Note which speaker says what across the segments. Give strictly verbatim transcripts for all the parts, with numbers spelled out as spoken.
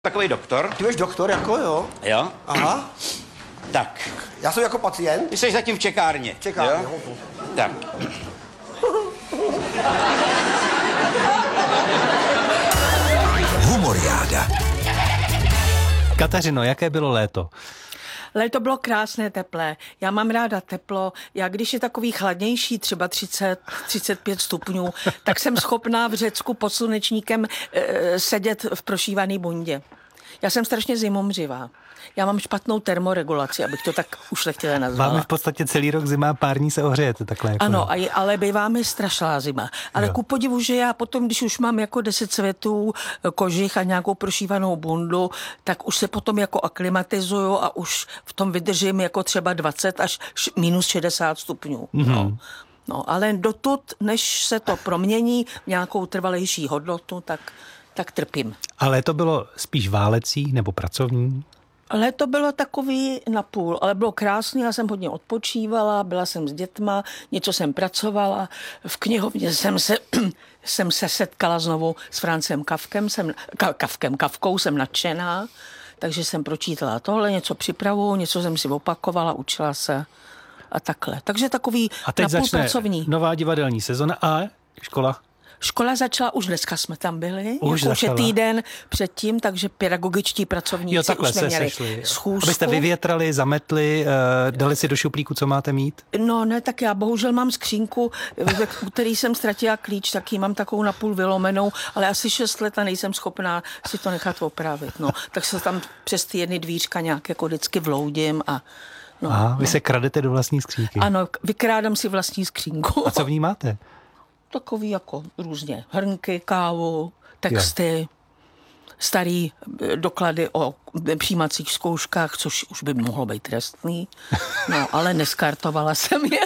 Speaker 1: Takový doktor.
Speaker 2: Ty jsi doktor, jako jo?
Speaker 1: Jo.
Speaker 2: Aha.
Speaker 1: Tak.
Speaker 2: Já jsem jako pacient.
Speaker 1: Ty jsi zatím v čekárně.
Speaker 2: Čekárně,
Speaker 1: jo? Tak.
Speaker 3: Humoriáda.
Speaker 4: Kateřino, jaké bylo léto?
Speaker 5: Léto bylo krásné, teplé. Já mám ráda teplo. Já když je takový chladnější, třeba třicet, třicet pět stupňů, tak jsem schopná v Řecku pod slunečníkem e, sedět v prošívaný bundě. Já jsem strašně zimomřivá. Já mám špatnou termoregulaci, abych to tak ušlechtile nazvala.
Speaker 4: Máme v podstatě celý rok zima, pár dní se ohřejete takhle. Jako
Speaker 5: ano, a, ale bývá mi strašná zima. Ale jo. Ku podivu, že já potom, když už mám jako deset světů, kožich a nějakou prošívanou bundu, tak už se potom jako aklimatizuju a už v tom vydržím jako třeba dvacet až minus šedesát stupňů. Mm-hmm. No. No, ale dotud, než se to promění v nějakou trvalejší hodnotu, tak, tak trpím.
Speaker 4: Ale to bylo spíš válecí nebo pracovní?
Speaker 5: Léto bylo takový napůl, ale bylo krásný, já jsem hodně odpočívala, byla jsem s dětma, něco jsem pracovala, v knihovně jsem se, jsem se setkala znovu s Francem Kafkem, jsem, ka, Kafkem, Kafkou, jsem nadšená, takže jsem pročítala tohle, něco připravu, něco jsem si opakovala, učila se a takhle. Takže takový
Speaker 4: a teď
Speaker 5: napůl
Speaker 4: začne
Speaker 5: pracovní.
Speaker 4: Nová divadelní sezona a škola?
Speaker 5: Škola začala, už dneska jsme tam byli,
Speaker 4: už,
Speaker 5: už je týden předtím, takže pedagogičtí pracovníci
Speaker 4: jo, takhle
Speaker 5: už jsme
Speaker 4: se
Speaker 5: měli
Speaker 4: sešli.
Speaker 5: schůzku.
Speaker 4: Abyste vyvětrali, zametli, uh, dali si do šuplíku, co máte mít?
Speaker 5: No ne, tak já bohužel mám skřínku, u který jsem ztratila klíč, tak ji mám takovou napůl vylomenou, ale asi šest let a nejsem schopná si to nechat opravit. No. Tak se tam přes ty jedny dvířka nějak jako vždycky vloudím a no,
Speaker 4: Aha, vy
Speaker 5: no.
Speaker 4: se kradete do vlastní skřínky.
Speaker 5: Ano, vykrádám si vlastní skřínku.
Speaker 4: A co v ní máte?
Speaker 5: Takový jako různě hrnky, kávu, texty, jo. Starý doklady o přijímacích zkouškách, což už by mohlo být trestný. No, ale neskartovala jsem je.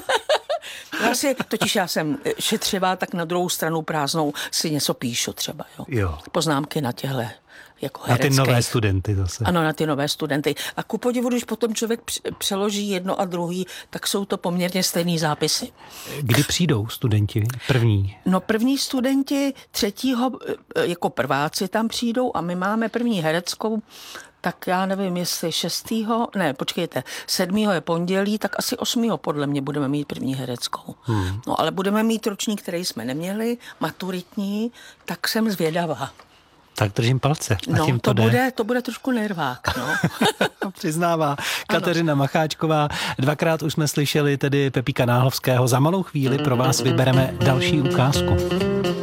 Speaker 5: Já si, totiž já jsem šetřivá, tak na druhou stranu prázdnou si něco píšu třeba. Jo.
Speaker 4: Jo.
Speaker 5: Poznámky na těhle. Jako hereckých.
Speaker 4: Na ty nové studenty zase.
Speaker 5: Ano, na ty nové studenty. A ku podivu, když potom člověk přeloží jedno a druhý, tak jsou to poměrně stejný zápisy.
Speaker 4: Kdy přijdou studenti první?
Speaker 5: No první studenti třetího, jako prváci tam přijdou a my máme první hereckou, tak já nevím, jestli šestýho, ne, počkejte, sedmýho je pondělí, tak asi osmýho podle mě budeme mít první hereckou. Hmm. No ale budeme mít ročník, který jsme neměli, maturitní, tak jsem zvědavá.
Speaker 4: Tak držím palce. A
Speaker 5: no,
Speaker 4: tím to,
Speaker 5: to,
Speaker 4: jde.
Speaker 5: bude, to bude trošku nervák, no.
Speaker 4: Přiznává Kateřina Macháčková. Dvakrát už jsme slyšeli tedy Pepíka Náhlovského. Za malou chvíli pro vás vybereme další ukázku.